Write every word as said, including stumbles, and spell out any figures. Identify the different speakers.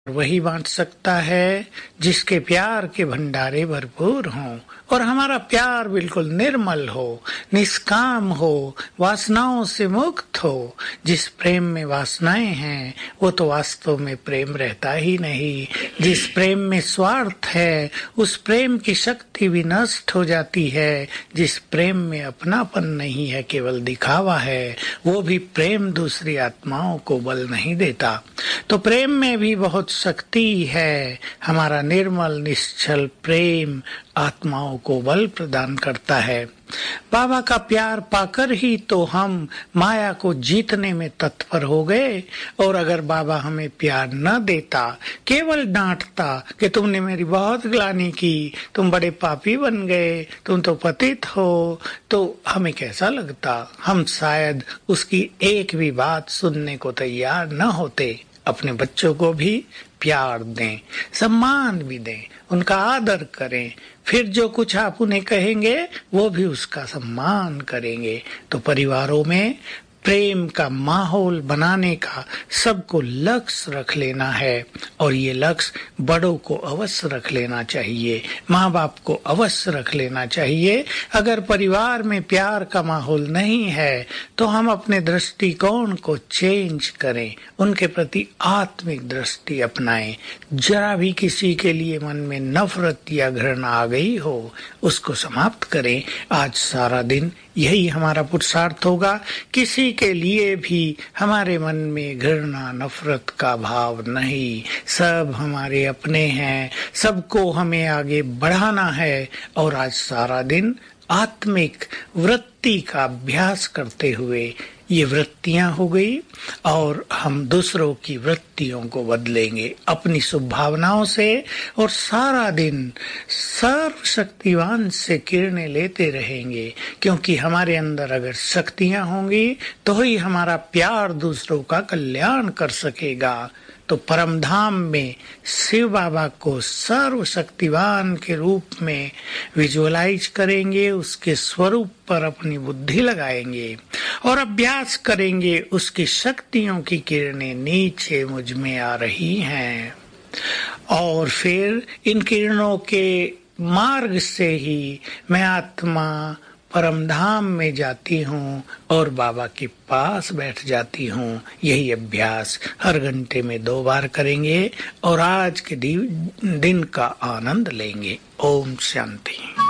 Speaker 1: वही बांट सकता है जिसके प्यार के भंडारे भरपूर हों और हमारा प्यार बिल्कुल निर्मल हो, निष्काम हो, वासनाओं से मुक्त हो। जिस प्रेम में वासनाएं हैं वो तो वास्तव में प्रेम रहता ही नहीं। जिस प्रेम में स्वार्थ है उस प्रेम की शक्ति भी नष्ट हो जाती है। जिस प्रेम में अपनापन नहीं है, केवल दिखावा है, वो भी प्रेम दूसरी आत्माओं को बल नहीं देता। तो प्रेम में भी बहुत शक्ति है। हमारा निर्मल निश्चल प्रेम आत्माओं को बल प्रदान करता है। बाबा का प्यार पाकर ही तो हम माया को जीतने में तत्पर हो गए। और अगर बाबा हमें प्यार न देता, केवल डांटता कि तुमने मेरी बहुत ग्लानि की, तुम बड़े पापी बन गए, तुम तो पतित हो, तो हमें कैसा लगता? हम शायद उसकी एक भी बात सुनने को तैयार न होते। अपने बच्चों को भी प्यार दें, सम्मान भी दें, उनका आदर करें, फिर जो कुछ आप उन्हें कहेंगे वो भी उसका सम्मान करेंगे। तो परिवारों में प्रेम का माहौल बनाने का सबको लक्ष्य रख लेना है। और ये लक्ष्य बड़ों को अवश्य रख लेना चाहिए, माँ बाप को अवश्य रख लेना चाहिए। अगर परिवार में प्यार का माहौल नहीं है तो हम अपने दृष्टिकोण को चेंज करें, उनके प्रति आत्मिक दृष्टि अपनाएं। जरा भी किसी के लिए मन में नफरत या घृणा आ गई हो, उसको समाप्त करें। आज सारा दिन यही हमारा पुरुषार्थ होगा। किसी के लिए भी हमारे मन में घृणा नफरत का भाव नहीं। सब हमारे अपने हैं, सबको हमें आगे बढ़ाना है। और आज सारा दिन आत्मिक वृत्ति का अभ्यास करते हुए ये वृत्तियां हो गई और हम दूसरों की वृत्तियों को बदलेंगे अपनी शुभ भावनाओं से। और सारा दिन सर्वशक्तिवान से किरणें लेते रहेंगे, क्योंकि हमारे अंदर अगर शक्तियां होंगी तो ही हमारा प्यार दूसरों का कल्याण कर सकेगा। तो परम धाम में शिव बाबा को सर्वशक्तिवान के रूप में विजुअलाइज करेंगे, उसके स्वरूप पर अपनी बुद्धि लगाएंगे और अभ्यास करेंगे। उसकी शक्तियों की किरणें नीचे मुझ में आ रही हैं और फिर इन किरणों के मार्ग से ही मैं आत्मा परम धाम में जाती हूँ और बाबा के पास बैठ जाती हूँ। यही अभ्यास हर घंटे में दो बार करेंगे और आज के दिन का आनंद लेंगे। ओम शांति।